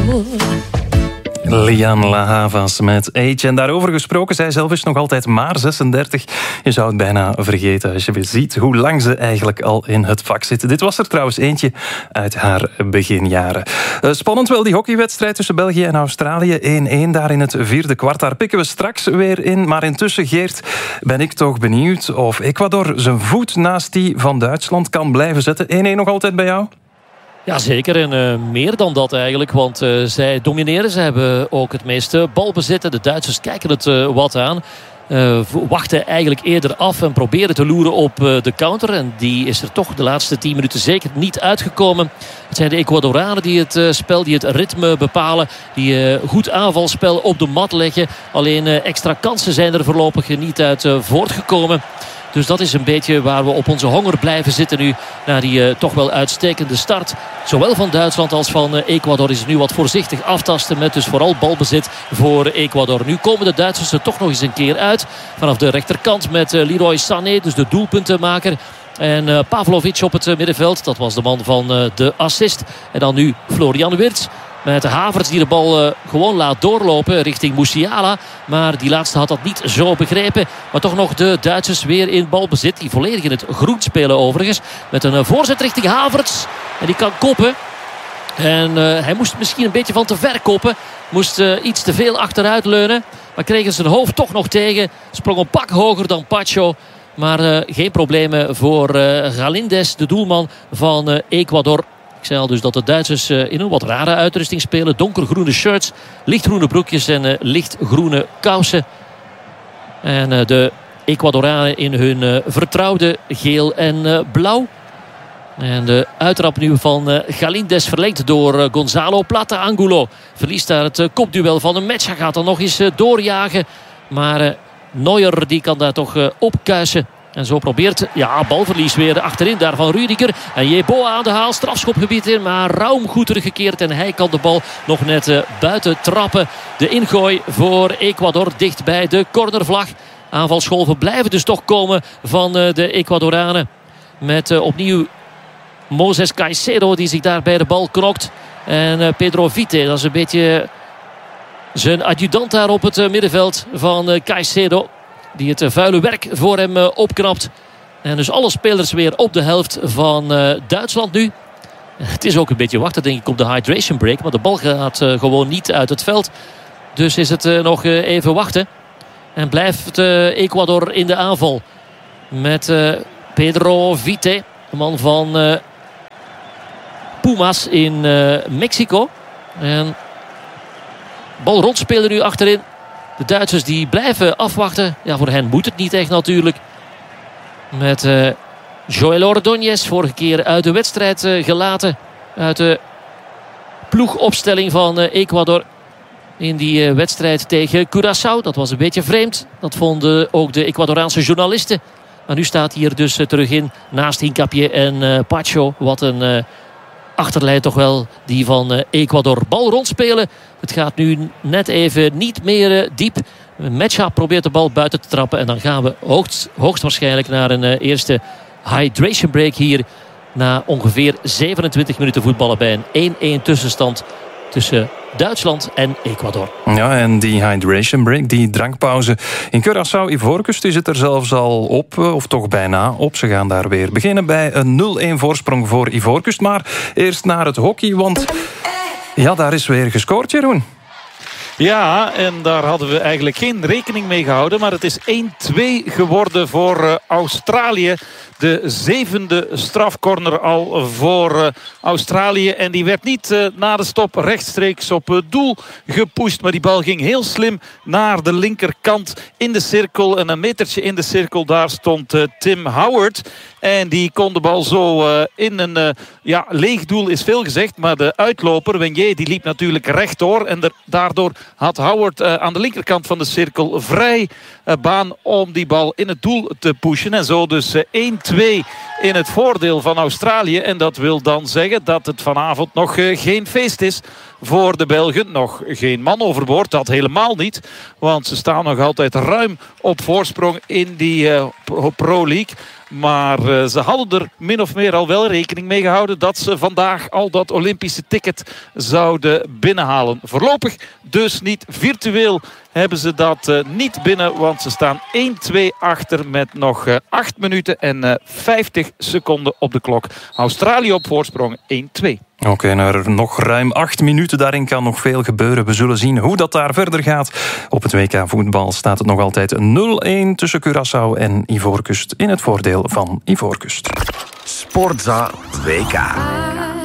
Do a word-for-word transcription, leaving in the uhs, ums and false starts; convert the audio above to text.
Lianne La Havas met Age. En daarover gesproken, zij zelf is nog altijd maar zesendertig. Je zou het bijna vergeten als je weer ziet hoe lang ze eigenlijk al in het vak zit. Dit was er trouwens eentje uit haar beginjaren. Spannend wel die hockeywedstrijd tussen België en Australië. één-één daar in het vierde kwart. Daar pikken we straks weer in. Maar intussen, Geert, ben ik toch benieuwd of Ecuador zijn voet naast die van Duitsland kan blijven zetten. één-één nog altijd bij jou? Ja, zeker. En uh, meer dan dat eigenlijk. Want uh, zij domineren. Ze hebben ook het meeste balbezit. De Duitsers kijken het uh, wat aan. Uh, wachten eigenlijk eerder af en proberen te loeren op uh, de counter. En die is er toch de laatste tien minuten zeker niet uitgekomen. Het zijn de Ecuadoranen die het uh, spel, die het ritme bepalen. Die uh, goed aanvalspel op de mat leggen. Alleen uh, extra kansen zijn er voorlopig niet uit uh, voortgekomen. Dus dat is een beetje waar we op onze honger blijven zitten nu. Na die uh, toch wel uitstekende start. Zowel van Duitsland als van uh, Ecuador is het nu wat voorzichtig aftasten. Met dus vooral balbezit voor Ecuador. Nu komen de Duitsers er toch nog eens een keer uit. Vanaf de rechterkant met uh, Leroy Sané. Dus de doelpuntenmaker. En uh, Pavlovic op het uh, middenveld. Dat was de man van uh, de assist. En dan nu Florian Wirtz. Met Havertz die de bal uh, gewoon laat doorlopen richting Musiala. Maar die laatste had dat niet zo begrepen. Maar toch nog de Duitsers weer in balbezit. Die volledig in het groen spelen overigens. Met een uh, voorzet richting Havertz. En die kan koppen. En uh, hij moest misschien een beetje van te ver koppen. Moest uh, iets te veel achteruit leunen. Maar kreeg zijn hoofd toch nog tegen. Sprong een pak hoger dan Pacho. Maar uh, geen problemen voor uh, Galíndez, de doelman van uh, Ecuador. Ik zei al dus dat de Duitsers uh, in een wat rare uitrusting spelen. Donkergroene shirts, lichtgroene broekjes en uh, lichtgroene kousen. En uh, de Ecuadoranen in hun uh, vertrouwde geel en uh, blauw. En de uittrap nu van uh, Galíndez verlengd door uh, Gonzalo Plata Angulo. Verliest daar het uh, kopduel van een match. Hij gaat dan nog eens uh, doorjagen. Maar uh, Neuer die kan daar toch uh, opkuisen. En zo probeert, ja, balverlies weer achterin daar van Rudiger. En Jeboa aan de haal, strafschopgebied in. Maar Raum goed teruggekeerd en hij kan de bal nog net uh, buiten trappen. De ingooi voor Ecuador dicht bij de cornervlag. Aanvalsgolven blijven dus toch komen van uh, de Ecuadoranen. Met uh, opnieuw Moses Caicedo die zich daar bij de bal knokt. En uh, Pedro Vite, dat is een beetje zijn adjudant daar op het uh, middenveld van uh, Caicedo. Die het uh, vuile werk voor hem uh, opknapt. En dus alle spelers weer op de helft van uh, Duitsland nu. Het is ook een beetje wachten denk ik op de hydration break. Maar de bal gaat uh, gewoon niet uit het veld. Dus is het uh, nog uh, even wachten. En blijft uh, Ecuador in de aanval. Met uh, Pedro Vite. De man van uh, Pumas in uh, Mexico. En bal rondspelen nu achterin. De Duitsers die blijven afwachten. Ja, voor hen moet het niet echt natuurlijk. Met uh, Joel Ordóñez vorige keer uit de wedstrijd uh, gelaten. Uit de ploegopstelling van uh, Ecuador. In die uh, wedstrijd tegen Curaçao. Dat was een beetje vreemd. Dat vonden ook de Ecuadoraanse journalisten. Maar nu staat hij er dus uh, terug in. Naast Hincapie en uh, Pacho. Wat een uh, achterlijn toch wel. Die van uh, Ecuador. Bal rondspelen. Het gaat nu net even niet meer uh, diep. Mecha probeert de bal buiten te trappen. En dan gaan we hoogst, hoogstwaarschijnlijk naar een uh, eerste hydration break hier. Na ongeveer zevenentwintig minuten voetballen bij een één-één tussenstand tussen Duitsland en Ecuador. Ja, en die hydration break, die drankpauze in Curaçao, Ivoorkust, die zit er zelfs al op, of toch bijna op. Ze gaan daar weer beginnen bij een nul-één voorsprong voor Ivoorkust. Maar eerst naar het hockey, want ja, daar is weer gescoord, Jeroen. Ja, en daar hadden we eigenlijk geen rekening mee gehouden. Maar het is één-twee geworden voor uh, Australië. De zevende strafcorner al voor uh, Australië. En die werd niet uh, na de stop rechtstreeks op uh, doel gepusht. Maar die bal ging heel slim naar de linkerkant in de cirkel. En een metertje in de cirkel, daar stond uh, Tim Howard. En die kon de bal zo uh, in een uh, ja, leeg doel is veel gezegd. Maar de uitloper, Wenier, die liep natuurlijk rechtdoor. En er, daardoor had Howard uh, aan de linkerkant van de cirkel vrij uh, baan om die bal in het doel te pushen. En zo dus uh, één-twee in het voordeel van Australië. En dat wil dan zeggen dat het vanavond nog uh, geen feest is voor de Belgen. Nog geen man overboord, dat helemaal niet. Want ze staan nog altijd ruim op voorsprong in die uh, Pro League. Maar uh, ze hadden er min of meer al wel rekening mee gehouden dat ze vandaag al dat Olympische ticket zouden binnenhalen. Voorlopig dus niet. Virtueel hebben ze dat uh, niet binnen, want ze staan één twee achter met nog uh, acht minuten en uh, vijftig seconden op de klok. Australië op voorsprong één twee. Oké, okay, nou, nog ruim acht minuten. Daarin kan nog veel gebeuren. We zullen zien hoe dat daar verder gaat. Op het W K voetbal staat het nog altijd nul-een tussen Curaçao en Ivoorkust in het voordeel van Ivoorkust. Sportza W K.